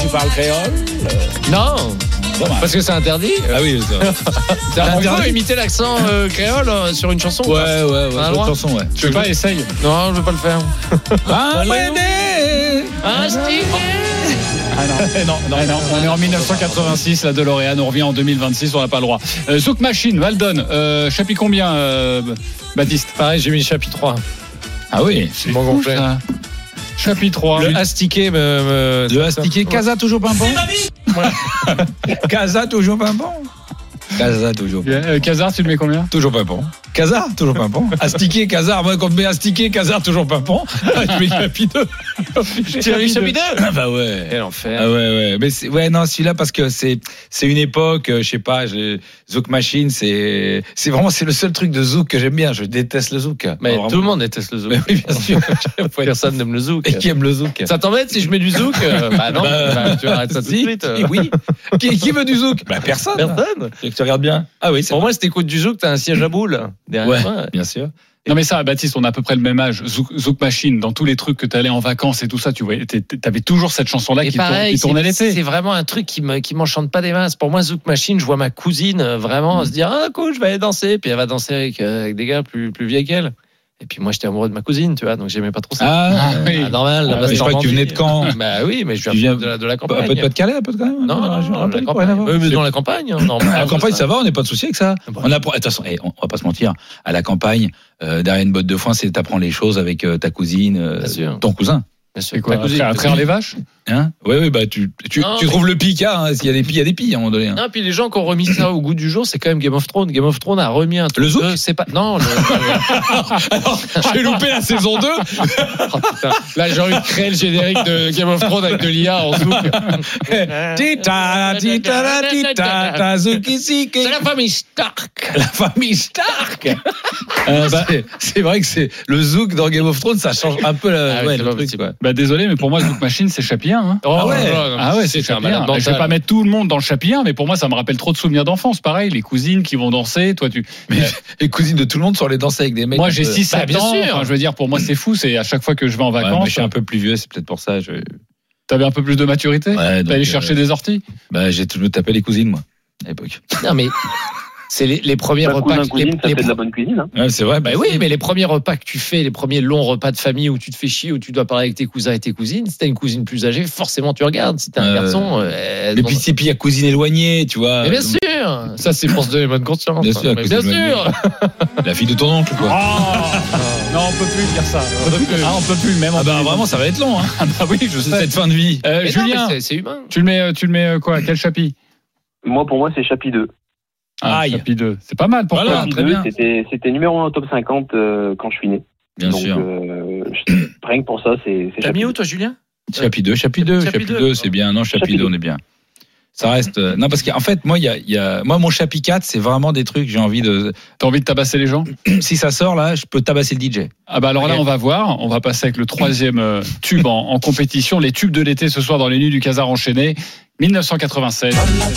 parles créole. Non, Dommage. parce que c'est interdit. Ah oui, C'est interdit imiter l'accent créole sur une chanson. ouais, On a le droit. chanson, ouais. Tu veux pas, essaye. Non, je veux pas le faire. Ah, Non, on est en 1986, la DeLorean, on revient en 2026, on n'a pas le droit. Zouk Machine, Valdon, chapitre combien, Baptiste? Pareil, j'ai mis chapitre 3. Ah oui, C'est mon gonflé. Chapitre 3. Le astiqué le astiqué, Casa toujours pimpon. Casa toujours pimpon. Casa toujours. Casar, tu le mets combien? Toujours pimpon. Casar, toujours pimpon. Astiqué, Casar. Moi, quand on me met astiqué, Casar, toujours pimpon. Je mets chapitre 2. Tu as mis chapitre 2? Ah bah ouais. Quel enfer. Ah ouais. Mais non, celui-là, parce que c'est une époque, je sais pas, Zouk Machine, c'est le seul truc de Zouk que j'aime bien. Je déteste le Zouk. Mais vraiment. tout le monde déteste le zouk. Mais oui, bien sûr. Personne n'aime le zouk. Et qui aime le Zouk? Ça t'embête si je mets du zouk? Bah non, tu arrêtes ça tout de suite. Oui. Qui veut du Zouk? Bah personne. Personne. Tu regardes bien. Ah oui, c'est Pour moi, si t'écoutes du zouk, t'as un siège à boules derrière ouais, toi. bien sûr. Non mais ça, Baptiste, on a à peu près le même âge. Zouk Machine, dans tous les trucs que t'allais en vacances et tout ça, tu voyais, t'avais toujours cette chanson-là Et qui pareil, tournait l'été. c'est vraiment un truc qui m'enchante pas des masses. Pour moi, Zouk Machine, je vois ma cousine vraiment se dire ah cool, je vais aller danser, puis elle va danser avec des gars plus vieux qu'elle. Et puis moi, j'étais amoureux de ma cousine, tu vois, donc j'aimais pas trop ça. Ah oui. Normal. je crois que tu venais de Caen. Bah oui, mais je Tu viens viens de la Un campagne. peu de Pas-de-Calais, un peu quand même. Non, je me la rappelle, campagne. rien à voir. Oui, mais dans la campagne. À la campagne, ça va, on n'est pas de souci avec ça. On apprend. De toute façon, on va pas se mentir. À la campagne, derrière une botte de foin, c'est t'apprends les choses avec ta cousine, Bien sûr. ton cousin. C'est quoi, à traire les vaches? Hein? Oui, bah tu trouves le picard. Hein, s'il y a des pilles, il y a des pilles à un moment donné. Hein. Non, puis les gens qui ont remis ça au goût du jour, c'est quand même Game of Thrones. Game of Thrones a remis un truc. Le zouk? C'est pas. Non. Alors, j'ai loupé la saison 2. Oh, putain. Là, j'ai envie de créer le générique de Game of Thrones avec de l'IA en zouk. C'est la famille Stark. La famille Stark. C'est vrai que c'est le zouk dans Game of Thrones, ça change un peu Ah oui, le c'est pas truc. possible. Quoi. Bah désolé, mais pour moi, Zouk Machine, c'est chapitre 1. Hein. Oh, ouais. Ah ouais, c'est un chapitre malade 1. mental. Je vais pas mettre tout le monde dans le chapitre 1, mais pour moi, ça me rappelle trop de souvenirs d'enfance. Pareil, les cousines qui vont danser, toi tu. Mais les cousines de tout le monde sont allées danser avec des mecs. Moi, j'ai 6-7 bien ans. sûr. Enfin, je veux dire, pour moi, c'est fou. C'est à chaque fois que je vais en Ouais, vacances. mais je suis un peu plus vieux, c'est peut-être pour ça. T'avais un peu plus de maturité. Ouais, donc, T'allais chercher des orties. Bah, j'ai toujours tapé les cousines, moi, à l'époque. Non, mais c'est les premiers repas. Cousine, ça fait de la bonne cuisine. Hein. Ouais, c'est vrai. Bah oui, mais les premiers repas que tu fais, les premiers longs repas de famille où tu te fais chier, où tu dois parler avec tes cousins et tes cousines, si t'as une cousine plus âgée, forcément tu regardes. Si t'as un garçon. Et puis, il y a cousine éloignée, tu vois. Mais bien sûr. Ça, c'est pour se donner bonne conscience. Bien sûr, Mais bien cousine sûr. La fille de ton oncle, quoi. Non, on peut plus dire ça. On peut plus, même. Ah bah vraiment, ça va être long. Hein. Ah bah oui, je sais. Cette fin de vie. Mais non, Julien, mais c'est humain. tu le mets quoi? Quel chapitre? Moi, pour moi, c'est chapitre 2. Aïe. Chapitre 2. C'est pas mal. Pourquoi? Voilà. Chapitre très 2, bien. c'était numéro 1 au top 50 quand je suis né. Bien Donc, sûr. rien que pour ça, c'est T'as mis chapitre où, toi, Julien? Chapitre 2, chapitre 2, c'est bien. Non, chapitre 2, on est bien. Ça reste. Non, parce qu'en fait, moi, moi, mon chapitre 4, c'est vraiment des trucs, j'ai envie de. T'as envie de tabasser les gens? Si ça sort, là, je peux tabasser le DJ. Ah bah alors là, on va voir. On va passer avec le troisième tube en compétition. Les tubes de l'été ce soir dans les nuits du Casar enchaîné. 1987.